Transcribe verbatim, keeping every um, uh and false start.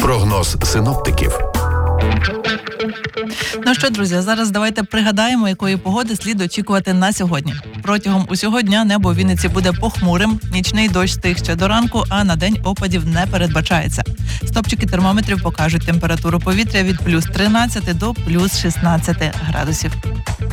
Прогноз синоптиків. Ну що, друзі, зараз давайте пригадаємо, якої погоди слід очікувати на сьогодні. Протягом усього дня небо у Вінниці буде похмурим, нічний дощ стих ще до ранку, а на день опадів не передбачається. Стопчики термометрів покажуть температуру повітря від плюс тринадцяти до плюс шістнадцяти градусів.